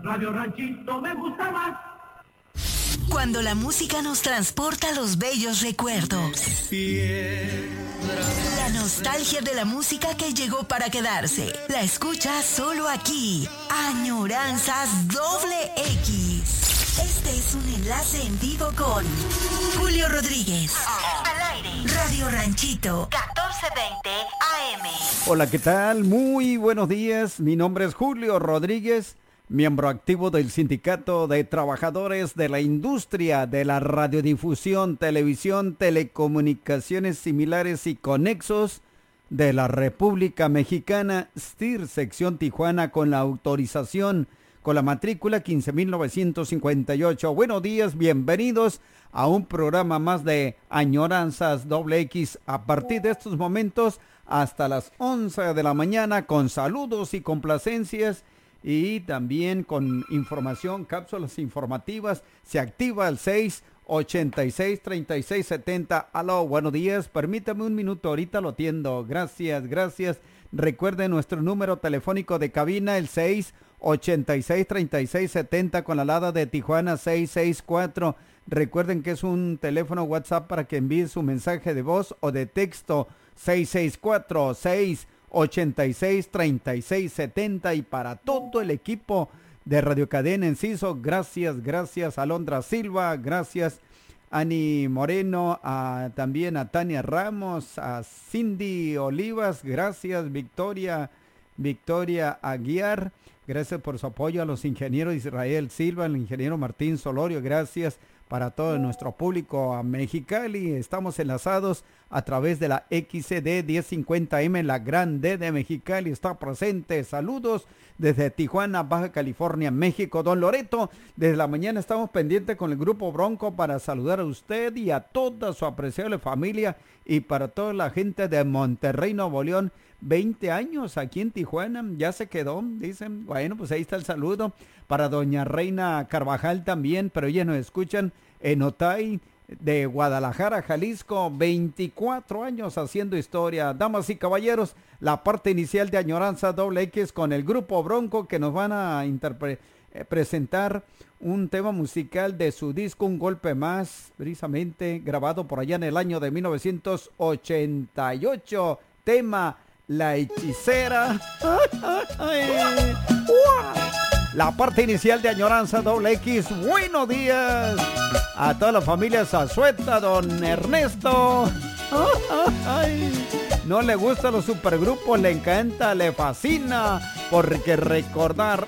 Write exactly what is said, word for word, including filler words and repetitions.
Radio Ranchito me gusta más. Cuando la música nos transporta a los bellos recuerdos. La nostalgia de la música que llegó para quedarse. La escuchas solo aquí. Añoranzas Doble X. Este es un enlace en vivo con Julio Rodríguez. Al aire. Radio Ranchito catorce veinte A M. Hola, ¿qué tal? Muy buenos días. Mi nombre es Julio Rodríguez, miembro activo del Sindicato de Trabajadores de la Industria de la Radiodifusión, Televisión, Telecomunicaciones Similares y Conexos de la República Mexicana, S T I R, sección Tijuana, con la autorización, con la matrícula quince mil novecientos cincuenta y ocho. Buenos días, bienvenidos a un programa más de Añoranzas Doble X a partir de estos momentos hasta las once de la mañana, con saludos y complacencias y también con información, cápsulas informativas. Se activa el seis ochenta y seis, treinta y seis setenta. Aló, buenos días, permítame un minuto, ahorita lo atiendo. Gracias, gracias. Recuerden nuestro número telefónico de cabina, el seis ochenta y seis, treinta y seis setenta, con la alada de Tijuana seis seis cuatro. Recuerden que es un teléfono WhatsApp para que envíen su mensaje de voz o de texto. Seis seis cuatro, seis ochenta y seis, treinta y seis setenta. Y para todo el equipo de Radio Cadena Enciso, gracias, gracias Alondra Silva, gracias Ani Moreno, a, también a Tania Ramos, a Cindy Olivas, gracias Victoria, Victoria Aguiar, gracias por su apoyo a los ingenieros Israel Silva, el ingeniero Martín Solorio, gracias para todo nuestro público a Mexicali. Estamos enlazados a través de la X C D diez cincuenta M, la Gran D de Mexicali está presente. Saludos desde Tijuana, Baja California, México. Don Loreto, desde la mañana estamos pendientes con el Grupo Bronco para saludar a usted y a toda su apreciable familia y para toda la gente de Monterrey, Nuevo León. veinte años aquí en Tijuana, ya se quedó, dicen. Bueno, pues ahí está el saludo para doña Reina Carvajal también, pero ellos nos escuchan en Otay de Guadalajara, Jalisco. Veinticuatro años haciendo historia. Damas y caballeros, la parte inicial de Añoranza Doble X con el Grupo Bronco, que nos van a interpre- eh, presentar un tema musical de su disco Un Golpe Más, precisamente grabado por allá en el año de mil novecientos ochenta y ocho. Tema La Hechicera. La parte inicial de Añoranza Doble X. Buenos días a toda la familia Zazueta, don Ernesto. No le gustan los supergrupos, le encanta, le fascina, porque recordar